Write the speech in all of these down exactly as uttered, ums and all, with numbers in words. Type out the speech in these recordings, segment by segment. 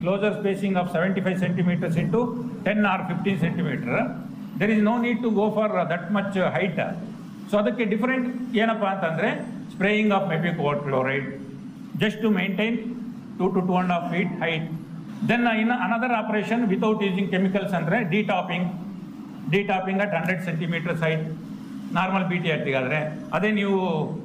closer spacing of seventy-five centimeters into ten or fifteen centimeter, there is no need to go for uh, that much uh, height. So ಅದಕ್ಕೆ different ಏನಪ್ಪ ಅಂತಂದರೆ spraying of ಮೆಪಿಕೋಟ್ chloride just to maintain two to two and a half feet height. Then uh, in another operation without using chemicals andre detopping, detopping at one hundred centimeters height, normal B T ಹಟ್ಟಿಗಾದರೆ ಅದೇ ನೀವು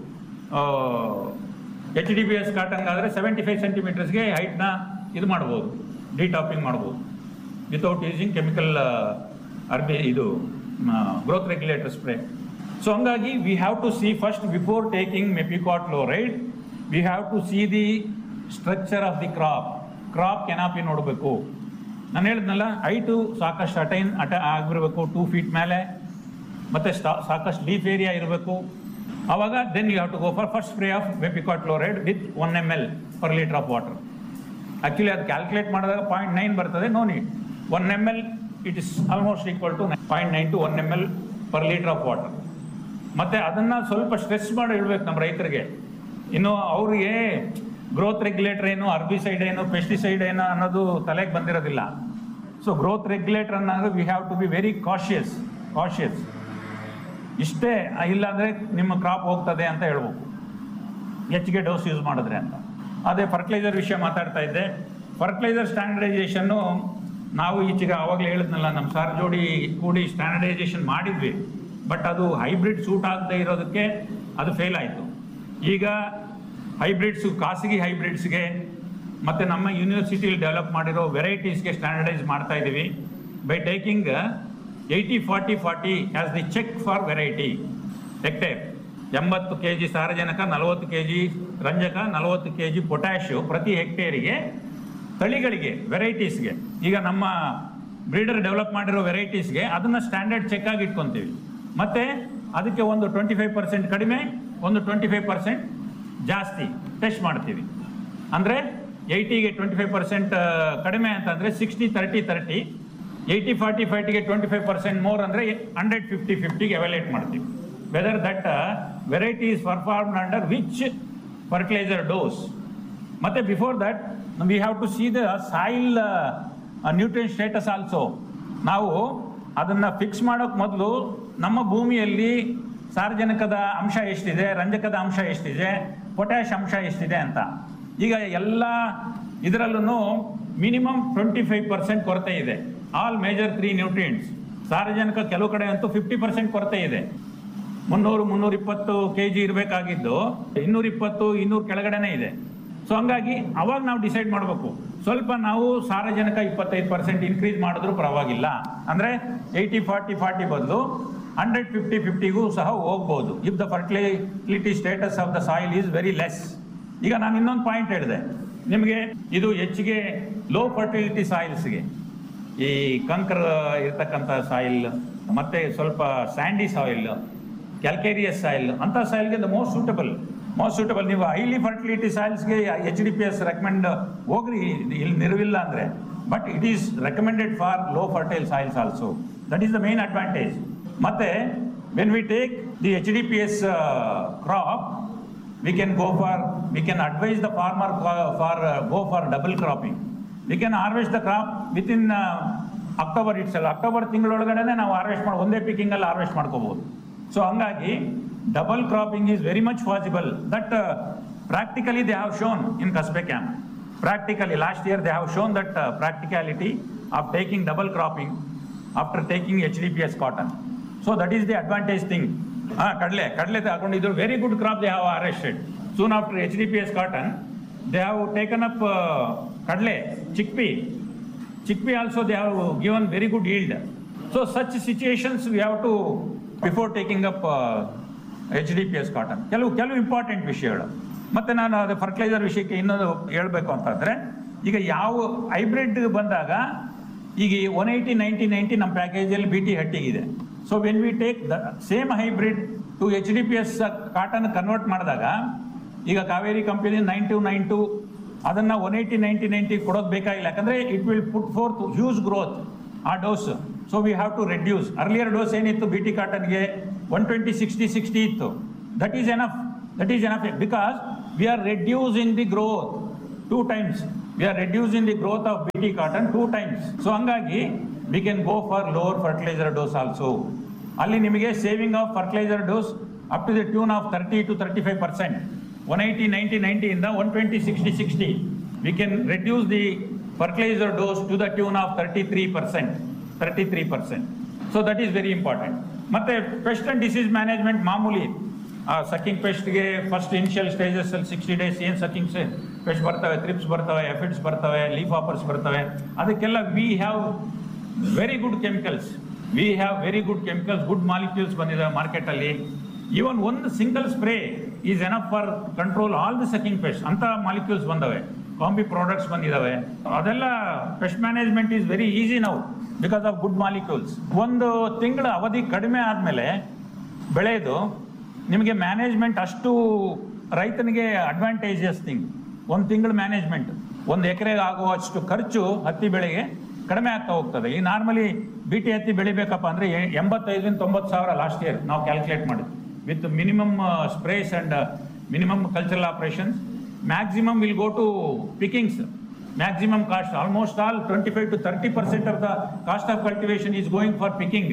H D B S ಕಾಟನ್ಗಾದರೆ seventy five ಸೆಂಟಿಮೀಟರ್ಸ್ಗೆ ಹೈಟ್ನ ಇದು ಮಾಡ್ಬೋದು, ಡಿಟಾಪಿಂಗ್ ಮಾಡ್ಬೋದು without using chemical ಅರ್ಬಿ ಇದು growth regulator spray. So ಹಂಗಾಗಿ we have to C first before taking mepiquat chloride we have to see the structure of the crop. Crop canopy ನೋಡಬೇಕು. ನಾನು ಹೇಳಿದ್ನಲ್ಲ height ಸಾಕಷ್ಟು ಅಟೈನ್ ಅಟ ಆಗಿರಬೇಕು, ಟೂ ಫೀಟ್ ಮೇಲೆ, ಮತ್ತು ಸ್ಟಾ ಸಾಕಷ್ಟು ಲೀಫ್ ಏರಿಯಾ ಇರಬೇಕು. ಆವಾಗ then you have to go for first spray of mepiquat chloride with one M L per litre of water. Actually ಅದು ಕ್ಯಾಲ್ಕುಲೇಟ್ ಮಾಡಿದಾಗ ಪಾಯಿಂಟ್ ನೈನ್ ಬರ್ತದೆ, no need. One M L it is almost equal to point nine to one M L per litre of water. ಮತ್ತು ಅದನ್ನು ಸ್ವಲ್ಪ stress ಮಾಡಿ ಇಡಬೇಕು ನಮ್ಮ ರೈತರಿಗೆ. ಇನ್ನು ಅವ್ರಿಗೆ ಗ್ರೋತ್ ರೆಗ್ಯುಲೇಟರ್ ಏನು, ಅರ್ಬಿಸೈಡ್ ಏನು, ಪೆಸ್ಟಿಸೈಡ್ ಏನು ಅನ್ನೋದು ತಲೆಗೆ ಬಂದಿರೋದಿಲ್ಲ. ಸೊ ಗ್ರೋತ್ ರೆಗ್ಯುಲೇಟರ್ ಅನ್ನೋದು we have to be very cautious cautious ಇಷ್ಟೇ, ಇಲ್ಲಾಂದರೆ ನಿಮ್ಮ ಕ್ರಾಪ್ ಹೋಗ್ತದೆ ಅಂತ ಹೇಳ್ಬೇಕು ಹೆಚ್ಚಿಗೆ ಡೋಸ್ ಯೂಸ್ ಮಾಡಿದ್ರೆ ಅಂತ. ಅದೇ ಫರ್ಟಿಲೈಸರ್ ವಿಷಯ ಮಾತಾಡ್ತಾ ಇದ್ದೆ. ಫರ್ಟಿಲೈಸರ್ ಸ್ಟ್ಯಾಂಡರ್ಡೈಸೇಷನ್ನು ನಾವು ಈಚೆಗೆ ಆವಾಗಲೇ ಹೇಳಿದ್ನಲ್ಲ, ನಮ್ಮ ಸಾರ್ ಜೋಡಿ ಕೂಡಿ ಸ್ಟ್ಯಾಂಡರ್ಡೈಸೇಷನ್ ಮಾಡಿದ್ವಿ. ಬಟ್ ಅದು ಹೈಬ್ರಿಡ್ ಸೂಟ್ ಆಗದೆ ಇರೋದಕ್ಕೆ ಅದು ಫೇಲ್ ಆಯಿತು. ಈಗ ಹೈಬ್ರಿಡ್ಸು, ಖಾಸಗಿ ಹೈಬ್ರಿಡ್ಸ್ಗೆ ಮತ್ತು ನಮ್ಮ ಯೂನಿವರ್ಸಿಟಿಲಿ ಡೆವಲಪ್ ಮಾಡಿರೋ ವೆರೈಟೀಸ್ಗೆ ಸ್ಟ್ಯಾಂಡರ್ಡೈಸ್ ಮಾಡ್ತಾ ಇದ್ದೀವಿ by taking eighty forty forty as the check for variety hectare. ಎಂಬತ್ತು ಕೆ ಜಿ ಸಾರಜನಕ, ನಲವತ್ತು ಕೆ ಜಿ ರಂಜಕ, ನಲವತ್ತು ಕೆ ಜಿ ಪೊಟ್ಯಾಶು ಪ್ರತಿ ಹೆಕ್ಟೇರಿಗೆ ತಳಿಗಳಿಗೆ, ವೆರೈಟೀಸ್ಗೆ. ಈಗ ನಮ್ಮ ಬ್ರೀಡರ್ ಡೆವಲಪ್ ಮಾಡಿರೋ ವೆರೈಟೀಸ್ಗೆ ಅದನ್ನು ಸ್ಟ್ಯಾಂಡರ್ಡ್ ಚೆಕ್ ಆಗಿ ಇಟ್ಕೊತೀವಿ. ಮತ್ತು ಅದಕ್ಕೆ ಒಂದು ಟ್ವೆಂಟಿ ಫೈವ್ ಪರ್ಸೆಂಟ್ ಕಡಿಮೆ, ಒಂದು ಟ್ವೆಂಟಿ ಫೈವ್ ಪರ್ಸೆಂಟ್ ಜಾಸ್ತಿ ಟೆಸ್ಟ್ ಮಾಡ್ತೀವಿ. ಅಂದರೆ ಏಯ್ಟಿಗೆ ಟ್ವೆಂಟಿ ಫೈವ್ ಪರ್ಸೆಂಟ್ ಕಡಿಮೆ ಅಂತಂದರೆ sixty thirty thirty, eighty forty ಫೈವ್ಟಿಗೆ twenty five percent more ಅಂದರೆ ಹಂಡ್ರೆಡ್ ಫಿಫ್ಟಿ ಫಿಫ್ಟಿಗೆ ಎವ್ಯಾಲ್ಯೂಯೇಟ್ ಮಾಡ್ತೀವಿ. Whether that variety is performed under which fertiliser dose. ಮತ್ತು before that we have to C the soil nutrient status also. ನಾವು ಅದನ್ನು fix ಮಾಡೋಕ್ಕೆ ಮೊದಲು ನಮ್ಮ ಭೂಮಿಯಲ್ಲಿ ಸಾರಜನಕದ ಅಂಶ ಎಷ್ಟಿದೆ, ರಂಜಕದ ಅಂಶ ಎಷ್ಟಿದೆ, ಪೊಟ್ಯಾಶ್ ಅಂಶ ಎಷ್ಟಿದೆ ಅಂತ. ಈಗ ಎಲ್ಲ ಇದರಲ್ಲೂ ಮಿನಿಮಮ್ ಟ್ವೆಂಟಿ ಫೈವ್ ಪರ್ಸೆಂಟ್ ಕೊರತೆ ಇದೆ. All major three nutrients. ಸಾರಜನಕ ಕೆಲವು ಕಡೆ ಅಂತೂ ಫಿಫ್ಟಿ ಪರ್ಸೆಂಟ್ ಕೊರತೆ ಇದೆ. ಮುನ್ನೂರು ಮುನ್ನೂರ ಇಪ್ಪತ್ತು ಕೆ ಜಿ ಇರಬೇಕಾಗಿದ್ದು ಇನ್ನೂರ ಇಪ್ಪತ್ತು ಇನ್ನೂರು ಕೆಳಗಡೆನೇ ಇದೆ. ಸೊ ಹಂಗಾಗಿ ಅವಾಗ ನಾವು ಡಿಸೈಡ್ ಮಾಡಬೇಕು. ಸ್ವಲ್ಪ ನಾವು ಸಾರಜನಕ ಇಪ್ಪತ್ತೈದು ಪರ್ಸೆಂಟ್ ಇನ್ಕ್ರೀಸ್ ಮಾಡಿದ್ರೂ ಪರವಾಗಿಲ್ಲ, ಅಂದರೆ ಏಯ್ಟಿ ಫಾರ್ಟಿ ಫಾರ್ಟಿ ಬದಲು ಹಂಡ್ರೆಡ್ ಫಿಫ್ಟಿ ಫಿಫ್ಟಿಗೂ ಸಹ ಹೋಗ್ಬೋದು if the fertility status of the soil is very less. ಈಗ ನಾನು ಇನ್ನೊಂದು ಪಾಯಿಂಟ್ ಹೇಳಿದೆ ನಿಮಗೆ, ಇದು ಹೆಚ್ಚಿಗೆ ಲೋ ಫರ್ಟಿಲಿಟಿ ಸಾಯಿಲ್ಸ್ಗೆ, ಈ ಕಂಕರ್ ಇರ್ತಕ್ಕಂಥ ಸಾಯಿಲ್ ಮತ್ತು ಸ್ವಲ್ಪ ಸ್ಯಾಂಡಿ ಸಾಯಿಲ್, ಕ್ಯಾಲ್ಕೇರಿಯಸ್ ಸಾಯಿಲ್, ಅಂಥ ಸಾಯಿಲ್ಗೆ the most suitable most suitable ನೀವು highly fertility ಸಾಯಿಲ್ಸ್ಗೆ H D P S recommend ಹೋಗ್ರಿ, ಇಲ್ಲಿ ನಿರವಿಲ್ಲ ಅಂದರೆ. But it is recommended for low fertile soils also. That is the main advantage. ಮತ್ತು when we take the H D P S crop, we can go for, we can advise the farmer for uh, go for double cropping. We can harvest the crop within uh, October itself. October ತಿಂಗಳೊಳಗಡೆ ನಾವು harvest ಮಾಡಿ ಒಂದೇ ಪಿಕ್ಕಿಂಗಲ್ಲಿ harvest ಮಾಡ್ಕೋಬೋದು. So ಹಂಗಾಗಿ double cropping is very much possible. That practically they have shown in ಕಸ್ಬೆ camp. Practically last year they have shown that practicality of taking double cropping after taking H D P S cotton. So that is the advantage thing. ಹಾಂ, ಕಡಲೆ ಕಡಲೆ ತಗೊಂಡಿದ್ರು very good crop they have harvested. Soon after H D P S cotton they have taken up ಕಡಲೆ, chickpea chickpea also they have given very good yield. So such situations we have to before taking up H D P S cotton. ಕೆಲವು ಕೆಲವು important ವಿಷಯಗಳು. ಮತ್ತು ನಾನು ಅದು fertiliser ವಿಷಯಕ್ಕೆ ಇನ್ನೊಂದು ಹೇಳಬೇಕು ಅಂತಂದರೆ, ಈಗ ಯಾವ ಹೈಬ್ರಿಡ್ ಬಂದಾಗ ಈಗ ಒನ್ ಏಯ್ಟಿ ನೈಂಟಿ ನೈಂಟಿ ನಮ್ಮ ಪ್ಯಾಕೇಜಲ್ಲಿ B T ಹಟ್ಟಿಗಿದೆ. So when we take the same hybrid to H D P S cotton convert ಮಾಡಿದಾಗ, ಈಗ Kaveri company nine to nine to ಅದನ್ನು ಒನ್ ಏಯ್ಟಿ ನೈಂಟಿ ನೈಂಟಿ ಕೊಡೋದು ಬೇಕಾಗಿಲ್ಲ, ಯಾಕಂದರೆ it will put fourth huge growth ಆ dose. So we have to reduce. Earlier dose ಏನಿತ್ತು B T ಕಾಟನ್ಗೆ one twenty sixty sixty ಇತ್ತು. That is enough that is enough because we are reducing the growth two times. we are reducing the growth of B T cotton two times. So hangagi we can go for lower fertilizer dose also. Ali nimage saving of fertilizer dose up to the tune of thirty to thirty-five percent. one eighty, ninety, ninety in the one twenty, sixty, sixty. We can reduce the fertilizer dose to the tune of thirty-three percent. thirty-three percent. So that is very important. Matte pest and disease management ಮಾಮೂಲಿ sucking ಪೆಸ್ಟ್ಗೆ first initial stages ಅಲ್ಲಿ sixty days ಏನು sucking pest ಬರ್ತವೆ, thrips ಬರ್ತವೆ, aphids ಬರ್ತವೆ, leaf ಆಪರ್ಸ್ ಬರ್ತವೆ, ಅದಕ್ಕೆಲ್ಲ we have very good chemicals. We have very good chemicals, good molecules ಬಂದಿದ್ದಾವೆ ಮಾರ್ಕೆಟಲ್ಲಿ. ಈವನ್ ಒಂದು single spray is enough for control all the sucking pest ಅಂತ ಮಾಲಿಕ್ಯೂಲ್ಸ್ ಬಂದವೆ, ಕಾಂಬಿ ಪ್ರಾಡಕ್ಟ್ಸ್ ಬಂದಿದ್ದಾವೆ. ಅದೆಲ್ಲ pest management is very easy now because of good molecules. ಒಂದು ತಿಂಗಳ ಅವಧಿ ಕಡಿಮೆ ಆದಮೇಲೆ ಬೆಳೆಯೋದು ನಿಮಗೆ ಮ್ಯಾನೇಜ್ಮೆಂಟ್ ಅಷ್ಟು ರೈತನಿಗೆ ಅಡ್ವಾಂಟೇಜಸ್ ಥಿಂಗ್. ಒಂದು ತಿಂಗಳ ಮ್ಯಾನೇಜ್ಮೆಂಟ್, ಒಂದು ಎಕರೆಗೆ ಆಗುವಷ್ಟು ಖರ್ಚು ಹತ್ತಿ ಬೆಳೆಗೆ ಕಡಿಮೆ ಆಗ್ತಾ ಹೋಗ್ತದೆ. ಈ ನಾರ್ಮಲಿ ಬಿ ಟಿ ಹತ್ತಿ ಬೆಳಿಬೇಕಪ್ಪ ಅಂದರೆ ಎಂಬತ್ತೈದರಿಂದ ತೊಂಬತ್ತು ಸಾವಿರ ಲಾಸ್ಟ್ ಇಯರ್ ನಾವು ಕ್ಯಾಲ್ಕುಲೇಟ್ ಮಾಡಿದ್ವಿ with minimum sprays and minimum cultural operations. Maximum will go to ಪಿಕಿಂಗ್ಸ್. Maximum cost, almost all twenty-five to thirty percent of the cost of cultivation is going for picking.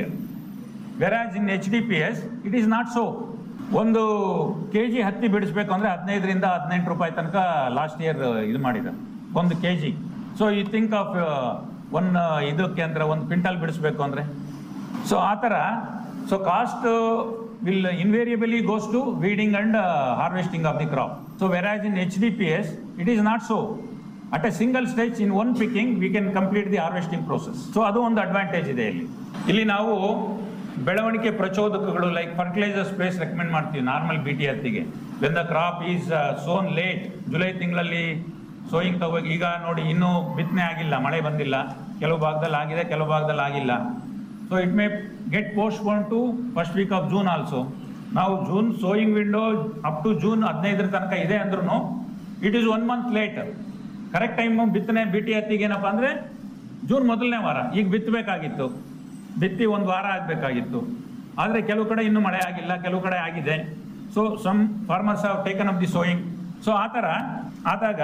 Whereas in H D P S, it is not so. ಒಂದು K G ಹತ್ತಿ ಬಿಡಿಸ್ಬೇಕು ಅಂದರೆ ಹದಿನೈದರಿಂದ ಹದಿನೆಂಟು ರೂಪಾಯಿ ತನಕ last year ಇದು ಮಾಡಿದ ಒಂದು K G. So you think of one ಇದಕ್ಕೆ ಅಂದರೆ ಒಂದು ಕ್ವಿಂಟಲ್ ಬಿಡಿಸ್ಬೇಕು ಅಂದರೆ. ಸೊ ಆ ಥರ so cost will invariably goes to weeding and harvesting of the crop. So ವೆರಾಸ್ in H D P S it is not so. At A single stage in one picking we can complete the harvesting process. So ಅದು ಒಂದು advantage ಇದೆ ಇಲ್ಲಿ. ಇಲ್ಲಿ ನಾವು ಬೆಳವಣಿಗೆ ಪ್ರಚೋದಕಗಳು like fertiliser sprays recommend ಮಾಡ್ತೀವಿ normal B T ಹತ್ತಿಗೆ. When the crop is soan late, July ತಿಂಗಳಲ್ಲಿ ಸೋಯಿಂಗ್ ತಗೋ. ಈಗ ನೋಡಿ ಇನ್ನೂ ಬಿತ್ತನೆ ಆಗಿಲ್ಲ, ಮಳೆ ಬಂದಿಲ್ಲ, ಕೆಲವು ಭಾಗದಲ್ಲಿ ಆಗಿದೆ, ಕೆಲವು ಭಾಗದಲ್ಲಿ ಆಗಿಲ್ಲ. So it may get postpone to first week of June also. ನಾವು June sowing window up to June ಹದಿನೈದರ ತನಕ ಇದೆ ಅಂದ್ರೂ it is one month late. Correct time ಬಿತ್ತನೆ ಬಿ ಟಿ ಹತ್ತಿಗೆ ಏನಪ್ಪ ಅಂದರೆ ಜೂನ್ ಮೊದಲನೇ ವಾರ. ಈಗ ಬಿತ್ತಬೇಕಾಗಿತ್ತು, ಬಿತ್ತಿ ಒಂದು ವಾರ ಆಗಬೇಕಾಗಿತ್ತು, ಆದರೆ ಕೆಲವು ಕಡೆ ಇನ್ನೂ ಮಳೆ ಆಗಿಲ್ಲ, ಕೆಲವು ಕಡೆ ಆಗಿದೆ. So some farmers have taken up the sowing. So ಆ ಥರ ಆದಾಗ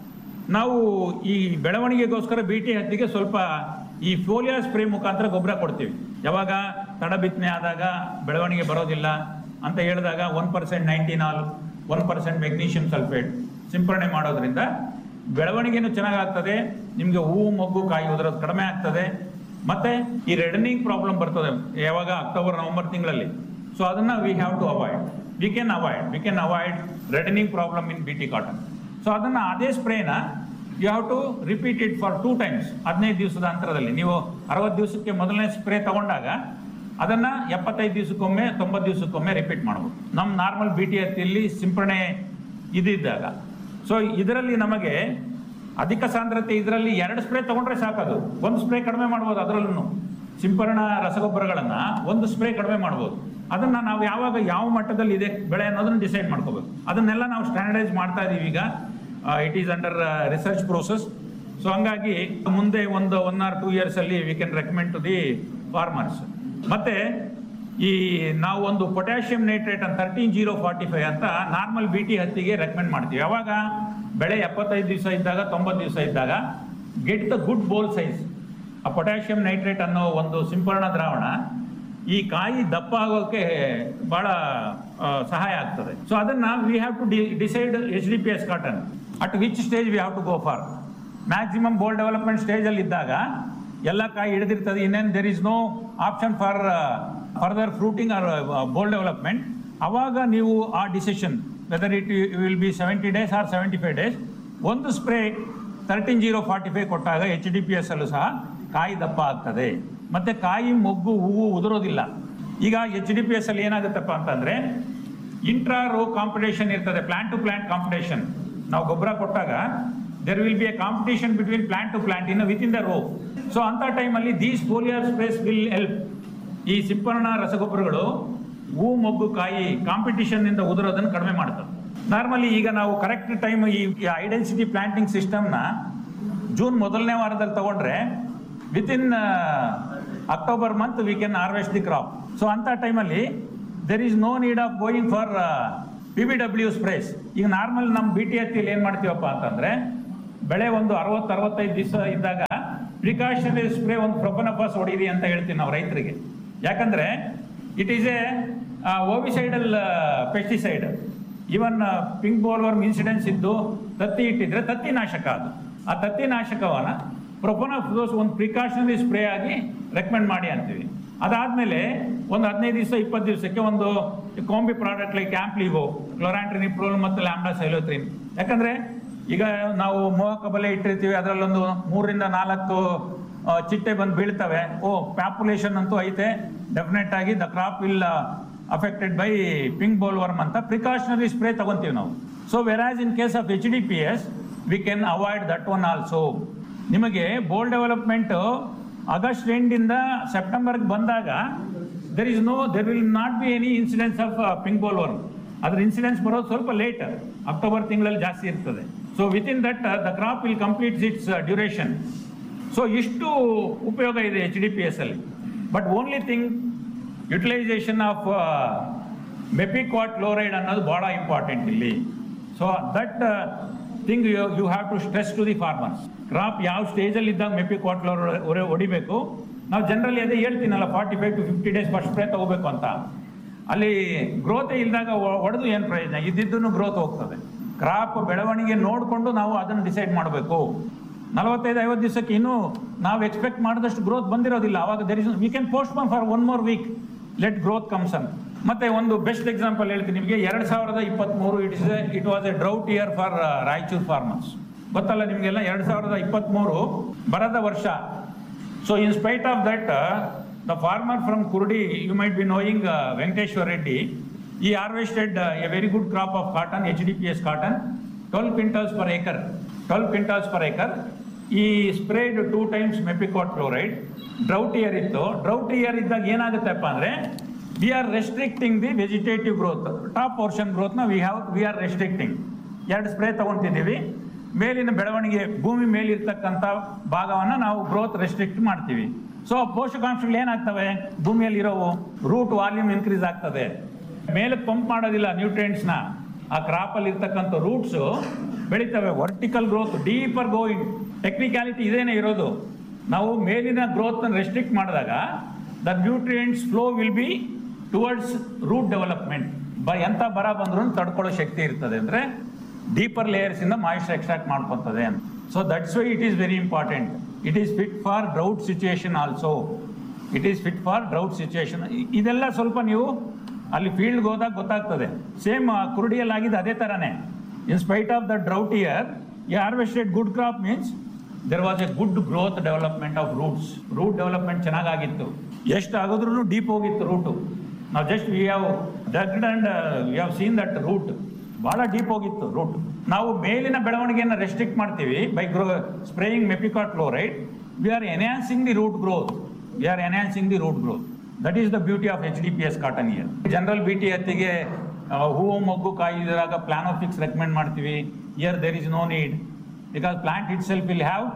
ನಾವು ಈ ಬೆಳವಣಿಗೆಗೋಸ್ಕರ ಬಿ ಟಿ ಹತ್ತಿಗೆ ಸ್ವಲ್ಪ ಈ ಫೋಲಿಯಾ ಸ್ಪ್ರೇ ಮುಖಾಂತರ ಗೊಬ್ಬರ ಕೊಡ್ತೀವಿ. ಯಾವಾಗ ತಡ ಬಿತ್ತನೆ ಆದಾಗ ಬೆಳವಣಿಗೆ ಬರೋದಿಲ್ಲ ಅಂತ ಹೇಳಿದಾಗ one percent ನೈಂಟಿನಾಲ್, one percent magnesium sulphate ಸಿಂಪರಣೆ ಮಾಡೋದ್ರಿಂದ ಬೆಳವಣಿಗೆನೂ ಚೆನ್ನಾಗಾಗ್ತದೆ, ನಿಮಗೆ ಹೂವು ಮೊಗ್ಗು ಕಾಯಿ ಉದುರೋದು ಕಡಿಮೆ ಆಗ್ತದೆ, ಮತ್ತು ಈ ರೆಡನಿಂಗ್ ಪ್ರಾಬ್ಲಮ್ ಬರ್ತದೆ ಯಾವಾಗ ಅಕ್ಟೋಬರ್ ನವಂಬರ್ ತಿಂಗಳಲ್ಲಿ. ಸೊ ಅದನ್ನು we have to avoid. We can avoid we can avoid ರೆಡನಿಂಗ್ problem in B T cotton. So ಅದನ್ನು ಅದೇ ಸ್ಪ್ರೇನ you have to repeat it for two times. ಹದಿನೈದು ದಿವಸದ ಅಂತರದಲ್ಲಿ ನೀವು ಅರವತ್ತು ದಿವಸಕ್ಕೆ ಮೊದಲನೇ ಸ್ಪ್ರೇ ತಗೊಂಡಾಗ ಅದನ್ನು ಎಪ್ಪತ್ತೈದು ದಿವಸಕ್ಕೊಮ್ಮೆ, ತೊಂಬತ್ತು ದಿವಸಕ್ಕೊಮ್ಮೆ ರಿಪೀಟ್ ಮಾಡ್ಬೋದು ನಮ್ಮ ನಾರ್ಮಲ್ ಬಿ ಟಿ ಹತ್ತಿಯಲ್ಲಿ ಸಿಂಪರಣೆ ಇದ್ದಾಗ. ಸೊ ಇದರಲ್ಲಿ ನಮಗೆ ಅಧಿಕ ಸಾಂದ್ರತೆ ಇದರಲ್ಲಿ ಎರಡು ಸ್ಪ್ರೇ ತೊಗೊಂಡ್ರೆ ಸಾಕದು. ಒಂದು ಸ್ಪ್ರೇ ಕಡಿಮೆ ಮಾಡ್ಬೋದು. ಅದರಲ್ಲೂ ಸಿಂಪರಣಾ ರಸಗೊಬ್ಬರಗಳನ್ನು ಒಂದು ಸ್ಪ್ರೇ ಕಡಿಮೆ ಮಾಡ್ಬೋದು. ಅದನ್ನು ನಾವು ಯಾವಾಗ ಯಾವ ಮಟ್ಟದಲ್ಲಿ ಇದೆ ಬೆಳೆ ಅನ್ನೋದನ್ನು ಡಿಸೈಡ್ ಮಾಡ್ಕೋಬೇಕು. ಅದನ್ನೆಲ್ಲ ನಾವು ಸ್ಟ್ಯಾಂಡರ್ಡೈಸ್ ಮಾಡ್ತಾ ಇದ್ದೀವಿ ಈಗ. It is under research process. So ಹಂಗಾಗಿ ಮುಂದೆ ಒಂದು one R two ಇಯರ್ಸಲ್ಲಿ we can recommend to the farmers. ಮತ್ತು ಈ ನಾವು ಒಂದು ಪೊಟ್ಯಾಷಿಯಂ ನೈಟ್ರೇಟ್ ಅಂತ ತರ್ಟೀನ್ ಜೀರೋ ಫಾರ್ಟಿ ಫೈವ್ ಅಂತ ನಾರ್ಮಲ್ ಬಿ ಟಿ ಹತ್ತಿಗೆ ರೆಕಮೆಂಡ್ ಮಾಡ್ತೀವಿ. ಯಾವಾಗ ಬೆಳೆ ಎಪ್ಪತ್ತೈದು ದಿವಸ ಇದ್ದಾಗ, ತೊಂಬತ್ತು ದಿವಸ ಇದ್ದಾಗ get the good bowl size. ಆ ಪೊಟ್ಯಾಷಿಯಂ ನೈಟ್ರೇಟ್ ಅನ್ನೋ ಒಂದು ಸಿಂಪರಣಾ ದ್ರಾವಣ ಈ ಕಾಯಿ ದಪ್ಪ ಆಗೋಕ್ಕೆ ಭಾಳ ಸಹಾಯ ಆಗ್ತದೆ. ಸೊ ಅದನ್ನು we have to D decide H D P S cotton at which stage we have to go for. Maximum bowl development ಸ್ಟೇಜಲ್ಲಿ ಇದ್ದಾಗ ಎಲ್ಲ ಕಾಯಿ ಹಿಡಿದಿರ್ತದೆ, ಇನ್ನೇನು there is no option for further fruiting R bowl development. ಆವಾಗ ನೀವು ಆ decision whether it will be seventy days R seventy five days ಒಂದು spray thirteen zero forty five ಕೊಟ್ಟಾಗ ಎಚ್ ಡಿ ಪಿ ಎಸ್ ಅಲ್ಲೂ ಸಹ ಕಾಯಿ ದಪ್ಪ ಆಗ್ತದೆ ಮತ್ತು ಕಾಯಿ ಮೊಗ್ಗು ಹೂವು ಉದುರೋದಿಲ್ಲ. ಈಗ ಎಚ್ ಡಿ ಪಿ ಎಸ್ ಅಲ್ಲಿ ಏನಾಗುತ್ತಪ್ಪ ಅಂತಂದರೆ ಇಂಟ್ರಾ ರೋ ಕಾಂಪಿಟೇಷನ್ ಇರ್ತದೆ, ಪ್ಲಾಂಟ್ ಟು ಪ್ಲಾಂಟ್ ಕಾಂಪಿಟೇಷನ್. ನಾವು ಗೊಬ್ಬರ ಕೊಟ್ಟಾಗ there will be A competition between plant to plant in with in the rho. So ಅಂಥ ಟೈಮಲ್ಲಿ these foliar sprays will help. ಈ ಸಿಂಪರಣಾ ರಸಗೊಬ್ಬರಗಳು ಹೂ ಮೊಗ್ಗು ಕಾಯಿ ಕಾಂಪಿಟೇಷನ್ನಿಂದ ಉದುರೋದನ್ನು ಕಡಿಮೆ ಮಾಡ್ತದೆ. ನಾರ್ಮಲಿ ಈಗ ನಾವು ಕರೆಕ್ಟ್ ಟೈಮ್ ಈ ಐಡೆನ್ಸಿಟಿ ಪ್ಲಾಂಟಿಂಗ್ ಸಿಸ್ಟಮ್ನ ಜೂನ್ ಮೊದಲನೇ ವಾರದಲ್ಲಿ ತಗೊಂಡ್ರೆ within October month we can harvest the crop. So ಅಂಥ ಟೈಮಲ್ಲಿ there is no need of going for P B W sprays. ಈಗ ನಾರ್ಮಲ್ ನಮ್ಮ ಬಿ ಟಿ ಹತ್ತಿಯಲ್ಲಿ ಏನು ಮಾಡ್ತೀವಪ್ಪ ಅಂತಂದರೆ ಬೆಳೆ ಒಂದು ಅರವತ್ತು ಅರವತ್ತೈದು ದಿವಸ ಇದ್ದಾಗ ಪ್ರಿಕಾಷನರಿ ಸ್ಪ್ರೇ ಒಂದು ಪ್ರೊಪನಫಾಸ್ ಹೊಡೀರಿ ಅಂತ ಹೇಳ್ತೀವಿ ನಾವು ರೈತರಿಗೆ. ಯಾಕಂದರೆ it is A ಓವಿಸೈಡಲ್ pesticide. Even pink bollworm incidence ಇದ್ದು ತತ್ತಿ ಇಟ್ಟಿದ್ರೆ ತತ್ತಿ ನಾಶಕ ಅದು. ಆ ತತ್ತಿ ನಾಶಕವನ್ನು ಪ್ರೊಪನಫಾಸ್ ಒಂದು ಪ್ರಿಕಾಷನರಿ ಸ್ಪ್ರೇ ಆಗಿ ರೆಕಮೆಂಡ್ ಮಾಡಿ ಅಂತೀವಿ. ಅದಾದಮೇಲೆ ಒಂದು ಹದಿನೈದು ದಿವಸ ಇಪ್ಪತ್ತು ದಿವಸಕ್ಕೆ ಒಂದು ಕಾಂಬಿ ಪ್ರಾಡಕ್ಟ್ ಲೈಕ್ ಆಂಪ್ಲಿಗೋ, ಕ್ಲೋರಾಂಟ್ರಿನಿಪ್ರೋಲ್ ಮತ್ತು ಲ್ಯಾಂಬ್ಡಾ ಸೈಲೋತ್ರಿನ್. ಯಾಕಂದರೆ ಈಗ ನಾವು ಮೋಹಕ ಬಲೆ ಇಟ್ಟಿರ್ತೀವಿ, ಅದರಲ್ಲೊಂದು ಮೂರರಿಂದ ನಾಲ್ಕು ಚಿಟ್ಟೆ ಬಂದು ಬೀಳ್ತವೆ. ಓ ಪಾಪ್ಯುಲೇಷನ್ ಅಂತೂ ಐತೆ, ಡೆಫಿನೆಟ್ ಆಗಿ the crop will affected by pink bollworm ಅಂತ ಪ್ರಿಕಾಷನರಿ ಸ್ಪ್ರೇ ತಗೊಂತೀವಿ ನಾವು. So ವೆರಾಸ್ in case of H D P S we can avoid that one also. ನಿಮಗೆ ಬೋಲ್ ಡೆವಲಪ್ಮೆಂಟ್ ಆಗಸ್ಟ್ ಎಂಡಿಂದ ಸೆಪ್ಟೆಂಬರ್ಗೆ ಬಂದಾಗ there is no there will not be any incidence of pink bollworm. ಅದ್ರ incidence ಬರೋದು ಸ್ವಲ್ಪ late, October ತಿಂಗಳಲ್ಲಿ ಜಾಸ್ತಿ ಇರ್ತದೆ. So within that the crop will complete it's duration. So ಇಷ್ಟು ಉಪಯೋಗ ಇದೆ ಎಚ್ ಡಿ ಪಿ ಎಸ್ ಅಲ್ಲಿ. But only thing utilisation of ಮೆಪಿಕ್ವಾಟ್ chloride ಅನ್ನೋದು ಭಾಳ ಇಂಪಾರ್ಟೆಂಟ್ ಇಲ್ಲಿ. So that thing you you have to stress to the farmers. Crop ಯಾವ ಸ್ಟೇಜಲ್ಲಿ ಇದ್ದಾಗ ಮೆಪಿಕ್ವಾಟ್ ಕ್ಲೋರೈಡ್ ಹೊಡಿಬೇಕು. ನಾವು ಜನರಲಿ ಅದೇ ಹೇಳ್ತೀನಲ್ಲ, forty five to fifty days first spray ತಗೋಬೇಕು ಅಂತ. ಅಲ್ಲಿ ಗ್ರೋತೆ ಇಲ್ದಾಗ ಹೊಡೆದು ಏನು ಪ್ರಯೋಜನ, ಇದ್ದಿದ್ದನ್ನು ಗ್ರೋತ್ ಹೋಗ್ತದೆ. ಕ್ರಾಪ್ ಬೆಳವಣಿಗೆ ನೋಡಿಕೊಂಡು ನಾವು ಅದನ್ನು ಡಿಸೈಡ್ ಮಾಡಬೇಕು. ನಲವತ್ತೈದು ಐವತ್ತು ದಿವಸಕ್ಕೆ ಇನ್ನೂ ನಾವು ಎಕ್ಸ್ಪೆಕ್ಟ್ ಮಾಡಿದಷ್ಟು ಗ್ರೋತ್ ಬಂದಿರೋದಿಲ್ಲ. ಆವಾಗ there is we can postpone for one more weak, let growth comes ಅಂತ. ಮತ್ತೆ ಒಂದು ಬೆಸ್ಟ್ ಎಕ್ಸಾಂಪಲ್ ಹೇಳ್ತೀನಿ ನಿಮಗೆ. ಎರಡು ಸಾವಿರದ ಇಪ್ಪತ್ತ್ಮೂರು it is it was A drought year for Raichur farmers. ಗೊತ್ತಲ್ಲ ನಿಮಗೆಲ್ಲ, ಎರಡು ಸಾವಿರದ ಇಪ್ಪತ್ತ್ಮೂರು ಬರದ ವರ್ಷ. So in spite of that the farmer from Kurdi, you might be knowing Venkateshwara Reddy, he harvested uh, a very good crop of cotton, H D P S cotton, twelve quintals per acre. twelve quintals per acre. He sprayed two times Mepicot chloride. Drought year itto. Drought year iddag enagutteppa andre we are restricting the vegetative growth. Top portion growth na we have we are restricting. ಎರಡು spray ತಗೊಂತಿದ್ದೀವಿ. ಮೇಲಿನ ಬೆಳವಣಿಗೆ ಭೂಮಿ ಮೇಲಿರ್ತಕ್ಕಂಥ ಭಾಗವನ್ನು ನಾವು growth restrict ಮಾಡ್ತೀವಿ. So ಪೋಷಕಾಂಶಗಳು ಏನಾಗ್ತವೆ, ಭೂಮಿಯಲ್ಲಿ ಇರೋವು root volume increase ಆಗ್ತದೆ. ಮೇಲೆ ಪಂಪ್ ಮಾಡೋದಿಲ್ಲ ನ್ಯೂಟ್ರಿಯೆಂಟ್ಸ್ನ, ಆ ಕ್ರಾಪಲ್ಲಿ ಇರ್ತಕ್ಕಂಥ roots ಬೆಳೀತವೆ. Vertical growth, deeper going. Technicality ಇದೇನೇ ಇರೋದು. ನಾವು ಮೇಲಿನ ಗ್ರೋತ್ನ ರೆಸ್ಟ್ರಿಕ್ಟ್ ಮಾಡಿದಾಗ the nutrients flow will be towards root development. ಬ ಎಂಥ ಬರ ಬಂದ್ರೂ ತಡ್ಕೊಳ್ಳೋ ಶಕ್ತಿ ಇರ್ತದೆ. ಅಂದರೆ ಡೀಪರ್ ಲೇಯರ್ಸಿಂದ ಮಾಯಿಶ್ಚರ್ ಎಕ್ಸ್ಟ್ರಾಕ್ಟ್ ಮಾಡ್ಕೊತದೆ ಅಂತ. So that's why it is very important. It is fit for drought situation also. It is fit for drought situation. ಇದೆಲ್ಲ ಸ್ವಲ್ಪ ನೀವು ಅಲ್ಲಿ ಫೀಲ್ಡ್ಗೆ ಹೋದಾಗ ಗೊತ್ತಾಗ್ತದೆ. ಸೇಮ್ ಕುರುಡಿಯಲ್ಲಿ ಆಗಿದೆ ಅದೇ ಥರನೇ. In spite of the drought year you harvested good crop means there was A good growth development of roots. Root development ಚೆನ್ನಾಗಿತ್ತು. ಎಷ್ಟು ಆಗಿದ್ರೂ ಡೀಪ್ ಹೋಗಿತ್ತು ರೂಟು. ನಾವು just we have ಡಗ್ಡ್ and we have seen that root ಭಾಳ deep ಹೋಗಿತ್ತು root. ನಾವು ಮೇಲಿನ ಬೆಳವಣಿಗೆಯನ್ನು ರೆಸ್ಟ್ರಿಕ್ಟ್ ಮಾಡ್ತೀವಿ by grow spraying mepiquat chloride. We are enhancing the root growth. We are enhancing the root growth. That is the beauty of H D P S cotton year. General B T ಹತ್ತಿಗೆ ಹೂವು ಮೊಗ್ಗು ಕಾಯಿದಾಗ Planofix recommend ಮಾಡ್ತೀವಿ. Year there is no need because plant it self will have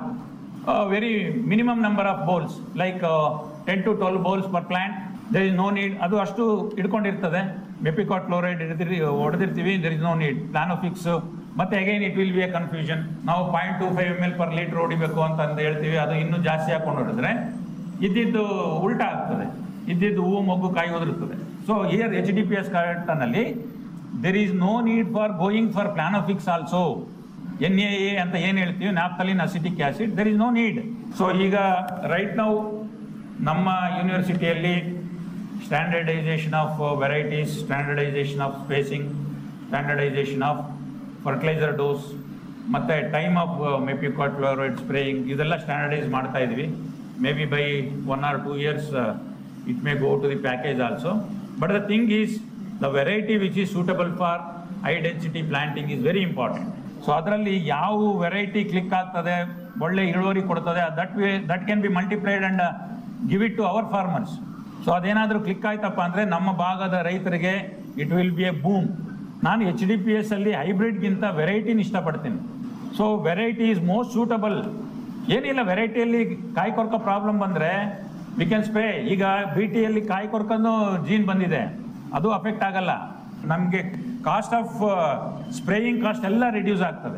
very minimum number of bowls like ten to twelve bowls per plant. There is no need. ಅದು ಅಷ್ಟು ಇಟ್ಕೊಂಡಿರ್ತದೆ. Mepiquat chloride ಹಿಡಿದಿರಿ ಹೊಡೆದಿರ್ತೀವಿ. There is no need Planofix. ಮತ್ತೆ again it will be A confusion. ನಾವು point to five M L per litre ಹೊಡಿಬೇಕು ಅಂತ ಹೇಳ್ತೀವಿ. ಅದು ಇನ್ನೂ ಜಾಸ್ತಿ ಹಾಕೊಂಡು ಹೊಡೆದ್ರೆ ಇದ್ದಿದ್ದು ಉಲ್ಟಾ ಆಗ್ತದೆ. ಇದ್ದಿದ್ದು ಹೂವು ಮೊಗ್ಗು ಕಾಯಿ ಉದುರುತ್ತದೆ. So here H D P S ಕಾಟನಲ್ಲಿ there is no need for going for Planofix also. N A A ಅಂತ ಏನು ಹೇಳ್ತೀವಿ, ನ್ಯಾಪ್ಥಲಿನ್ acetic acid, there is no need. So ಈಗ ರೈಟ್ ನಾವು ನಮ್ಮ ಯೂನಿವರ್ಸಿಟಿಯಲ್ಲಿ standardisation of varieties, standardisation of spacing, standardisation of fertiliser dose ಮತ್ತು time of mepiquat chloride spraying ಇದೆಲ್ಲ standardise ಮಾಡ್ತಾ ಇದ್ವಿ. May be by one R two years it may go to the package also. But the thing is, the variety which is suitable for high density planting is very important. So ಅದರಲ್ಲಿ ಯಾವ variety click ಆಗ್ತದೆ, ಒಳ್ಳೆ ಇಳುವರಿ ಕೊಡ್ತದೆ, that way that can be multiplied and give it to our farmers. So ಅದೇನಾದರೂ click ಆಯ್ತಪ್ಪ ಅಂದರೆ ನಮ್ಮ ಭಾಗದ ರೈತರಿಗೆ it will be A boom. ನಾನು ಎಚ್ ಡಿ ಪಿ ಎಸ್ ಅಲ್ಲಿ ಹೈಬ್ರಿಡ್ಗಿಂತ ವೆರೈಟಿನ ಇಷ್ಟಪಡ್ತೀನಿ. So variety is most suitable. ಏನಿಲ್ಲ, ವೆರೈಟಿಯಲ್ಲಿ ಕಾಯಿ ಕೊರಕ ಪ್ರಾಬ್ಲಮ್ ಬಂದರೆ ವಿ ಕ್ಯಾನ್ ಸ್ಪ್ರೇ. ಈಗ ಬಿ ಟಿಯಲ್ಲಿ ಕಾಯಿ ಕೊರ್ಕೊಂಡು ಜೀನ್ ಬಂದಿದೆ, ಅದು ಅಫೆಕ್ಟ್ ಆಗಲ್ಲ. ನಮಗೆ ಕಾಸ್ಟ್ ಆಫ್ ಸ್ಪ್ರೇಯಿಂಗ್ ಕಾಸ್ಟ್ ಎಲ್ಲ ರಿಡ್ಯೂಸ್ ಆಗ್ತದೆ.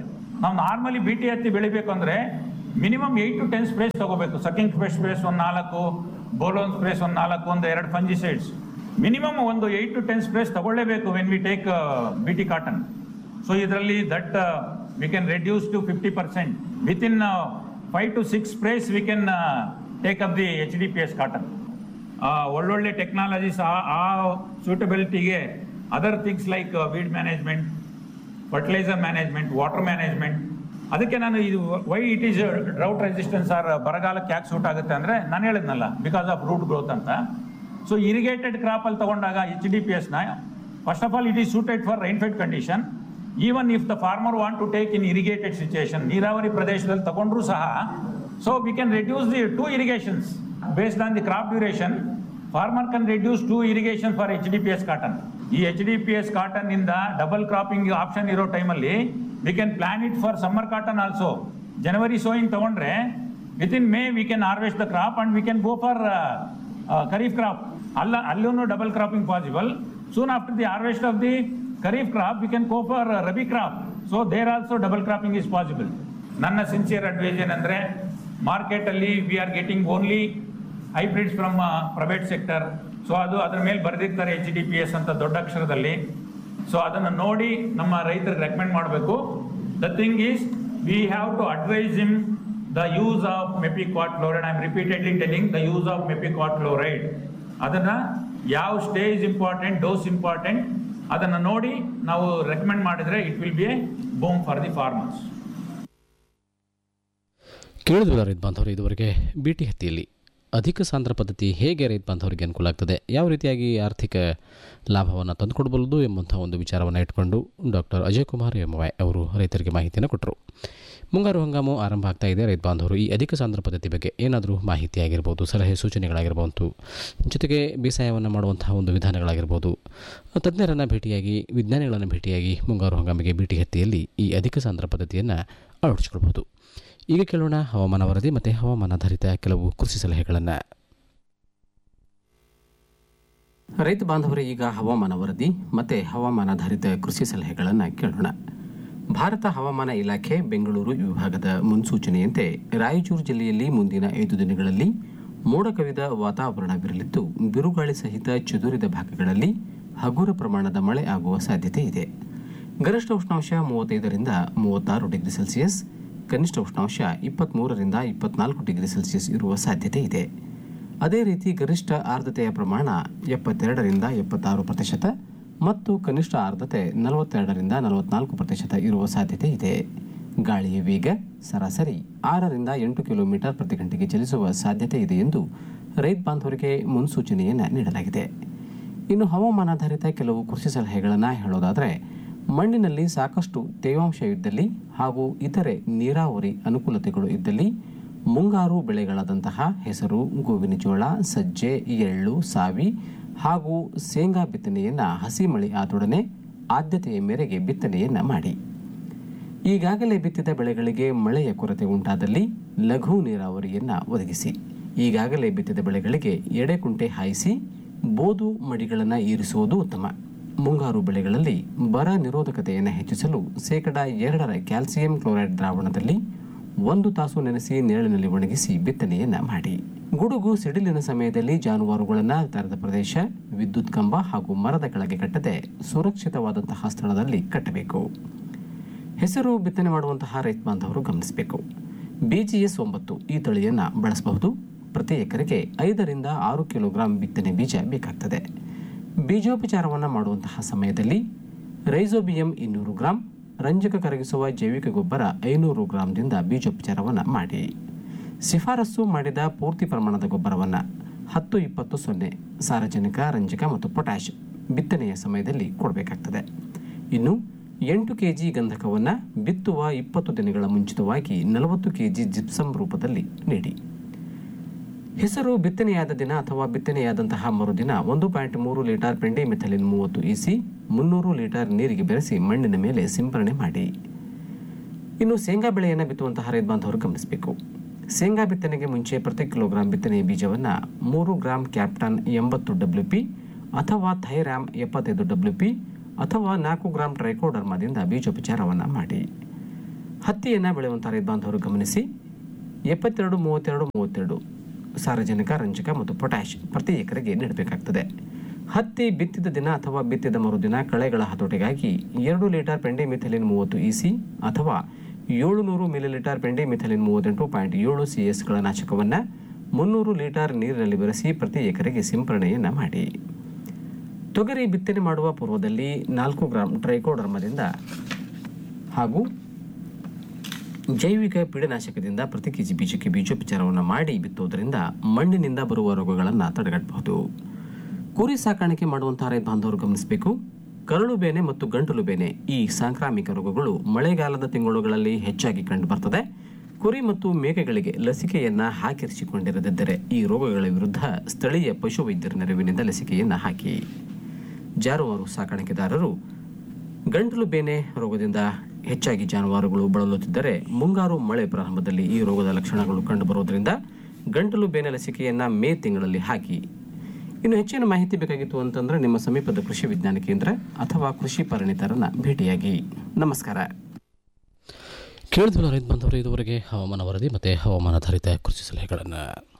ನಾವು ನಾರ್ಮಲಿ ಬಿ ಟಿ ಹತ್ತಿ ಬೆಳಿಬೇಕು ಅಂದರೆ minimum eight to ten sprays ತಗೋಬೇಕು. ಸಕಿಂಗ್ ಸ್ಪ್ರೇಸ್ ಒಂದು ನಾಲ್ಕು, ಬೋಲೋನ್ ಸ್ಪ್ರೇಸ್ ಒಂದು ನಾಲ್ಕು, ಒಂದು ಎರಡು ಫಂಜಿಸೈಡ್ಸ್, ಮಿನಿಮಮ್ ಒಂದು eight to ten sprays ತಗೊಳ್ಳೇಬೇಕು when we take B T cotton. So ಇದರಲ್ಲಿ that we can reduce to fifty percent with in five to six sprays we can take up the H D P S cotton. ಒಳ್ಳೊಳ್ಳೆ technologies ಆ ಸೂಟಬಿಲಿಟಿಗೆ other things like weed management, fertiliser management, water management. ಅದಕ್ಕೆ ನಾನು ಇದು why it is drought resistance R ಬರಗಾಲಕ್ಕೆ ಯಾಕೆ suit ಆಗುತ್ತೆ ಅಂದರೆ ನಾನು ಹೇಳಿದ್ನಲ್ಲ, ಬಿಕಾಸ್ ಆಫ್ ರೂಟ್ ಗ್ರೋತ್ ಅಂತ. ಸೊ ಇರಿಗೇಟೆಡ್ ಕ್ರಾಪಲ್ಲಿ ತಗೊಂಡಾಗ ಎಚ್ ಡಿ ಪಿ ಎಸ್ನ first of all it is suited for rainfed condition. Even if the farmer want to take in irrigated situation, ನೀರಾವರಿ ಪ್ರದೇಶದಲ್ಲಿ ತಗೊಂಡ್ರೂ ಸಹ, so we can reduce the two irrigations based on the crop duration. Farmer can reduce two irrigation for H D P S cotton. ಈ H D P S cotton ಇಂದ double cropping option ಇರೋ ಟೈಮಲ್ಲಿ we can plan it for summer cotton also. January sowing ತಗೊಂಡ್ರೆ with in May we can harvest the crop and we can go for kharif crop. ಅಲ್ಲ ಅಲ್ಲೂ double cropping possible. Soon after the harvest of the kharif crop we can go for rabi crop. So there also double cropping is possible. ನನ್ನ sincere advice ಏನಂದರೆ, ಮಾರ್ಕೆಟಲ್ಲಿ we are getting only hybrids from private sector. So ಅದು ಅದ್ರ ಮೇಲೆ ಬರೆದಿರ್ತಾರೆ H D P S ಅಂತ ದೊಡ್ಡ ಅಕ್ಷರದಲ್ಲಿ. So ಅದನ್ನು ನೋಡಿ ನಮ್ಮ ರೈತರಿಗೆ ರೆಕಮೆಂಡ್ ಮಾಡಬೇಕು. The thing is we have to advise him the use of ಮೆಪಿಕ್ವಾಟ್ chloride. I am repeatedly telling the use of ಮೆಪಿಕ್ವಾಟ್ chloride. ಅದನ್ನು ಯಾವ ಸ್ಟೇಜ್ ಇಂಪಾರ್ಟೆಂಟ್, ಡೋಸ್ ಇಂಪಾರ್ಟೆಂಟ್, ಅದನ್ನು ನೋಡಿ ನಾವು ರೆಕಮೆಂಡ್ ಮಾಡಿದರೆ it will be A boom for the farmers. ಕೇಳಿದ್ವಲ್ಲ ರೈತ ಬಾಂಧವರು, ಇದುವರೆಗೆ B T ಹತ್ತಿಯಲ್ಲಿ ಅಧಿಕ ಸಾಂದ್ರ ಪದ್ಧತಿ ಹೇಗೆ ರೈತ ಬಾಂಧವರಿಗೆ ಅನುಕೂಲ ಆಗ್ತದೆ, ಯಾವ ರೀತಿಯಾಗಿ ಆರ್ಥಿಕ ಲಾಭವನ್ನು ತಂದುಕೊಡಬಹುದು ಎಂಬಂಥ ಒಂದು ವಿಚಾರವನ್ನು ಇಟ್ಕೊಂಡು doctor Ajay Kumar M Y ಅವರು ರೈತರಿಗೆ ಮಾಹಿತಿಯನ್ನು ಕೊಟ್ಟರು. ಮುಂಗಾರು ಹಂಗಾಮು ಆರಂಭ ಆಗ್ತಾ ಇದೆ. ರೈತ ಬಾಂಧವರು ಈ ಅಧಿಕ ಸಾಂದ್ರ ಪದ್ಧತಿ ಬಗ್ಗೆ ಏನಾದರೂ ಮಾಹಿತಿ ಆಗಿರ್ಬೋದು, ಸಲಹೆ ಸೂಚನೆಗಳಾಗಿರ್ಬೋದು, ಜೊತೆಗೆ ಬೇಸಾಯವನ್ನು ಮಾಡುವಂತಹ ಒಂದು ವಿಧಾನಗಳಾಗಿರ್ಬೋದು, ತಜ್ಞರನ್ನು ಭೇಟಿಯಾಗಿ, ವಿಜ್ಞಾನಿಗಳನ್ನು ಭೇಟಿಯಾಗಿ ಮುಂಗಾರು ಹಂಗಾಮಿಗೆ ಬಿ ಟಿ ಹತ್ತಿಯಲ್ಲಿ ಈ ಅಧಿಕ ಸಾಂದ್ರ ಪದ್ಧತಿಯನ್ನು ಅಳವಡಿಸಿಕೊಳ್ಬಹುದು. ಈಗ ಕೇಳೋಣ ಹವಾಮಾನ ವರದಿ ಮತ್ತು ಹವಾಮಾನಾಧಾರಿತ ಕೆಲವು ಕೃಷಿ ಸಲಹೆಗಳನ್ನು. ರೈತ ಬಾಂಧವರೇ, ಈಗ ಹವಾಮಾನ ವರದಿ ಮತ್ತು ಹವಾಮಾನಾಧಾರಿತ ಕೃಷಿ ಸಲಹೆಗಳನ್ನು ಕೇಳೋಣ. ಭಾರತ ಹವಾಮಾನ ಇಲಾಖೆ ಬೆಂಗಳೂರು ವಿಭಾಗದ ಮುನ್ಸೂಚನೆಯಂತೆ ರಾಯಚೂರು ಜಿಲ್ಲೆಯಲ್ಲಿ ಮುಂದಿನ ಐದು ದಿನಗಳಲ್ಲಿ ಮೋಡ ಕವಿದ ವಾತಾವರಣವಿರಲಿದ್ದು, ಬಿರುಗಾಳಿ ಸಹಿತ ಚದುರಿದ ಭಾಗಗಳಲ್ಲಿ ಹಗುರ ಪ್ರಮಾಣದ ಮಳೆ ಆಗುವ ಸಾಧ್ಯತೆ ಇದೆ. ಗರಿಷ್ಠ ಉಷ್ಣಾಂಶ ಮೂವತ್ತೈದರಿಂದ ಮೂವತ್ತಾರು ಡಿಗ್ರಿ ಸೆಲ್ಸಿಯಸ್, ಕನಿಷ್ಠ ಉಷ್ಣಾಂಶ ಇಪ್ಪತ್ತ್ಮೂರರಿಂದ ಇಪ್ಪತ್ನಾಲ್ಕು ಡಿಗ್ರಿ ಸೆಲ್ಸಿಯಸ್ ಇರುವ ಸಾಧ್ಯತೆ ಇದೆ. ಅದೇ ರೀತಿ ಗರಿಷ್ಠ ಆರ್ದ್ರತೆಯ ಪ್ರಮಾಣ ಎಪ್ಪತ್ತೆರಡರಿಂದ ಎಪ್ಪತ್ತಾರು ಪ್ರತಿಶತ ಮತ್ತು ಕನಿಷ್ಠ ಆರ್ದ್ರತೆ ನಲವತ್ತೆರಡರಿಂದ ನಲವತ್ನಾಲ್ಕು ಪ್ರತಿಶತ ಇರುವ ಸಾಧ್ಯತೆ ಇದೆ. ಗಾಳಿಯ ವೇಗ ಸರಾಸರಿ ಆರರಿಂದ ಎಂಟು ಕಿಲೋಮೀಟರ್ ಪ್ರತಿ ಗಂಟೆಗೆ ಚಲಿಸುವ ಸಾಧ್ಯತೆ ಇದೆ ಎಂದು ರೈತ ಬಾಂಧವರಿಗೆ ಮುನ್ಸೂಚನೆಯನ್ನು ನೀಡಲಾಗಿದೆ. ಇನ್ನು ಹವಾಮಾನಾಧಾರಿತ ಕೆಲವು ಕೃಷಿ ಸಲಹೆಗಳನ್ನು ಹೇಳೋದಾದರೆ, ಮಣ್ಣಿನಲ್ಲಿ ಸಾಕಷ್ಟು ತೇವಾಂಶ ಇದ್ದಲ್ಲಿ ಹಾಗೂ ಇತರೆ ನೀರಾವರಿ ಅನುಕೂಲತೆಗಳು ಇದ್ದಲ್ಲಿ ಮುಂಗಾರು ಬೆಳೆಗಳಾದಂತಹ ಹೆಸರು, ಗೋವಿನ ಜೋಳ, ಸಜ್ಜೆ, ಎಳ್ಳು, ಸಾವಿ ಹಾಗೂ ಶೇಂಗಾ ಬಿತ್ತನೆಯನ್ನು ಹಸಿ ಮಳೆ ಆದೊಡನೆ ಆದ್ಯತೆಯ ಮೇರೆಗೆ ಬಿತ್ತನೆಯನ್ನು ಮಾಡಿ. ಈಗಾಗಲೇ ಬಿತ್ತಿದ ಬೆಳೆಗಳಿಗೆ ಮಳೆಯ ಕೊರತೆ ಉಂಟಾದಲ್ಲಿ ಲಘು ನೀರಾವರಿಯನ್ನು ಒದಗಿಸಿ. ಈಗಾಗಲೇ ಬಿತ್ತಿದ ಬೆಳೆಗಳಿಗೆ ಎಡೆಕುಂಟೆ ಹಾಯಿಸಿ ಬೋದು ಮಡಿಗಳನ್ನು ಇರಿಸುವುದು ಉತ್ತಮ. ಮುಂಗಾರು ಬೆಳೆಗಳಲ್ಲಿ ಬರ ನಿರೋಧಕತೆಯನ್ನು ಹೆಚ್ಚಿಸಲು ಶೇಕಡ ಎರಡರ ಕ್ಯಾಲ್ಸಿಯಂ ಕ್ಲೋರೈಡ್ ದ್ರಾವಣದಲ್ಲಿ ಒಂದು ತಾಸು ನೆನೆಸಿ ನೆರಳಿನಲ್ಲಿ ಒಣಗಿಸಿ ಬಿತ್ತನೆಯನ್ನು ಮಾಡಿ. ಗುಡುಗು ಸಿಡಿಲಿನ ಸಮಯದಲ್ಲಿ ಜಾನುವಾರುಗಳನ್ನು ತೆರೆದ ಪ್ರದೇಶ, ವಿದ್ಯುತ್ ಕಂಬ ಹಾಗೂ ಮರದ ಕೆಳಗೆ ಕಟ್ಟದೆ ಸುರಕ್ಷಿತವಾದಂತಹ ಸ್ಥಳದಲ್ಲಿ ಕಟ್ಟಬೇಕು. ಹೆಸರು ಬಿತ್ತನೆ ಮಾಡುವಂತಹ ರೈತ ಬಾಂಧವರು ಗಮನಿಸಬೇಕು. ಬಿ ಜಿ ಎಸ್ ಒಂಬತ್ತು ಈ ತಳಿಯನ್ನು ಬಳಸಬಹುದು. ಪ್ರತಿ ಎಕರೆಗೆ ಐದರಿಂದ ಆರು ಕಿಲೋಗ್ರಾಂ ಬಿತ್ತನೆ ಬೀಜ ಬೇಕಾಗ್ತದೆ. ಬೀಜೋಪಚಾರವನ್ನು ಮಾಡುವಂತಹ ಸಮಯದಲ್ಲಿ ರೈಸೋಬಿಯಂ ಇನ್ನೂರು ಗ್ರಾಂ, ರಂಜಕ ಕರಗಿಸುವ ಜೈವಿಕ ಗೊಬ್ಬರ ಐನೂರು ಗ್ರಾಂದಿಂದ ಬೀಜೋಪಚಾರವನ್ನು ಮಾಡಿ. ಶಿಫಾರಸು ಮಾಡಿದ ಪೂರ್ತಿ ಪ್ರಮಾಣದ ಗೊಬ್ಬರವನ್ನು ಹತ್ತು ಇಪ್ಪತ್ತು ಸೊನ್ನೆ ಸಾರಜನಕ, ರಂಜಕ ಮತ್ತು ಪೊಟ್ಯಾಷ್ ಬಿತ್ತನೆಯ ಸಮಯದಲ್ಲಿ ಕೊಡಬೇಕಾಗ್ತದೆ. ಇನ್ನು ಎಂಟು ಕೆ ಜಿ ಗಂಧಕವನ್ನು ಬಿತ್ತುವ ಇಪ್ಪತ್ತು ದಿನಗಳ ಮುಂಚಿತವಾಗಿ ನಲವತ್ತು ಕೆ ಜಿ ಜಿಪ್ಸಮ್ ರೂಪದಲ್ಲಿ ನೀಡಿ. ಹೆಸರು ಬಿತ್ತನೆಯಾದ ದಿನ ಅಥವಾ ಬಿತ್ತನೆಯಾದಂತಹ ಮರುದಿನ ಒಂದು ಪಾಯಿಂಟ್ ಮೂರು ಲೀಟರ್ ಪೆಂಡಿ ಮೆಥಲಿನ್ ಮೂವತ್ತು ಇಸಿ ಮುನ್ನೂರು ಲೀಟರ್ ನೀರಿಗೆ ಬೆರೆಸಿ ಮಣ್ಣಿನ ಮೇಲೆ ಸಿಂಪರಣೆ ಮಾಡಿ. ಇನ್ನು ಶೇಂಗಾ ಬೆಳೆಯನ್ನು ಬಿತ್ತುವಂತಹ ರೈತ ಬಾಂಧವರು ಗಮನಿಸಬೇಕು. ಶೇಂಗಾ ಬಿತ್ತನೆಗೆ ಮುಂಚೆ ಪ್ರತಿ ಕಿಲೋಗ್ರಾಂ ಬಿತ್ತನೆಯ ಬೀಜವನ್ನು ಮೂರು ಗ್ರಾಂ ಕ್ಯಾಪ್ಟನ್ ಎಂಬತ್ತು ಡಬ್ಲ್ಯೂ ಪಿ ಅಥವಾ ಥೈರಾಮ್ ಎಪ್ಪತ್ತೈದು ಡಬ್ಲ್ಯೂ ಪಿ ಅಥವಾ ನಾಲ್ಕು ಗ್ರಾಂ ಟ್ರೈಕೋಡರ್ಮಾದಿಂದ ಬೀಜೋಪಚಾರವನ್ನು ಮಾಡಿ. ಹತ್ತಿಯನ್ನು ಬೆಳೆಯುವಂಥ ರೈತ ಬಾಂಧವರು ಗಮನಿಸಿ ಎಪ್ಪತ್ತೆರಡು ಮೂವತ್ತೆರಡು ಮೂವತ್ತೆರಡು ಸಾರಜನಕ, ರಂಜಕ ಮತ್ತು ಪೊಟ್ಯಾಷ್ ಪ್ರತಿ ಎಕರೆಗೆ ನೀಡಬೇಕಾಗ್ತದೆ. ಹತ್ತಿ ಬಿತ್ತಿದ ದಿನ ಅಥವಾ ಬಿತ್ತಿದ ಮರುದಿನ ಕಳೆಗಳ ಹತೋಟಿಗಾಗಿ ಎರಡು ಲೀಟರ್ ಪೆಂಡಿಮಿಥಲಿನ್ ಮೂವತ್ತು ಇಸಿ ಅಥವಾ ಏಳುನೂರು ಮಿಲಿಲೀಟರ್ ಪೆಂಡಿಮಿಥಲಿನ್ ಮೂವತ್ತೆಂಟು ಪಾಯಿಂಟ್ ಏಳು ಸಿ ಎಸ್ಗಳ ನಾಶಕವನ್ನು ಮುನ್ನೂರು ಲೀಟರ್ ನೀರಿನಲ್ಲಿ ಬೆರೆಸಿ ಪ್ರತಿ ಎಕರೆಗೆ ಸಿಂಪರಣೆಯನ್ನು ಮಾಡಿ. ತೊಗರಿ ಬಿತ್ತನೆ ಮಾಡುವ ಪೂರ್ವದಲ್ಲಿ ನಾಲ್ಕು ಗ್ರಾಂ ಟ್ರೈಕೋಡರ್ಮದಿಂದ ಹಾಗೂ ಜೈವಿಕ ಪೀಡನಾಶಕದಿಂದ ಪ್ರತಿ ಕೆಜಿ ಬೀಜಕ್ಕೆ ಬೀಜೋಪಚಾರವನ್ನು ಮಾಡಿ ಬಿತ್ತುವುದರಿಂದ ಮಣ್ಣಿನಿಂದ ಬರುವ ರೋಗಗಳನ್ನು ತಡೆಗಟ್ಟಬಹುದು. ಕುರಿ ಸಾಕಾಣಿಕೆ ಮಾಡುವಂತಹ ರೈತ ಬಾಂಧವರು ಗಮನಿಸಬೇಕು. ಕರಳು ಬೇನೆ ಮತ್ತು ಗಂಟಲು ಬೇನೆ ಈ ಸಾಂಕ್ರಾಮಿಕ ರೋಗಗಳು ಮಳೆಗಾಲದ ತಿಂಗಳುಗಳಲ್ಲಿ ಹೆಚ್ಚಾಗಿ ಕಂಡುಬರ್ತದೆ. ಕುರಿ ಮತ್ತು ಮೇಕೆಗಳಿಗೆ ಲಸಿಕೆಯನ್ನು ಹಾಕಿರಿಸಿಕೊಂಡಿರದಿದ್ದರೆ ಈ ರೋಗಗಳ ವಿರುದ್ಧ ಸ್ಥಳೀಯ ಪಶುವೈದ್ಯರ ನೆರವಿನಿಂದ ಲಸಿಕೆಯನ್ನು ಹಾಕಿ. ಜಾನುವಾರು ಸಾಕಾಣಿಕೆದಾರರು ಗಂಟಲು ಬೇನೆ ರೋಗದಿಂದ ಹೆಚ್ಚಾಗಿ ಜಾನುವಾರುಗಳು ಬಳಲುತ್ತಿದ್ದರೆ ಮುಂಗಾರು ಮಳೆ ಪ್ರಾರಂಭದಲ್ಲಿ ಈ ರೋಗದ ಲಕ್ಷಣಗಳು ಕಂಡುಬರುವುದರಿಂದ ಗಂಟಲು ಬೇನೆ ಲಸಿಕೆಯನ್ನು ಮೇ ತಿಂಗಳಲ್ಲಿ ಹಾಕಿ. ಇನ್ನು ಹೆಚ್ಚಿನ ಮಾಹಿತಿ ಬೇಕಾಗಿತ್ತು ಅಂತಂದರೆ ನಿಮ್ಮ ಸಮೀಪದ ಕೃಷಿ ವಿಜ್ಞಾನ ಕೇಂದ್ರ ಅಥವಾ ಕೃಷಿ ಪರಿಣಿತರನ್ನು ಭೇಟಿಯಾಗಿ. ನಮಸ್ಕಾರ. ಕೇಳಿದ್ವಲ್ಲ ರೈತ ಬಾಂಧವರು, ಇದುವರೆಗೆ ಹವಾಮಾನ ವರದಿ ಮತ್ತು ಹವಾಮಾನಾಧಾರಿತ ಕೃಷಿ ಸಲಹೆಗಳನ್ನು.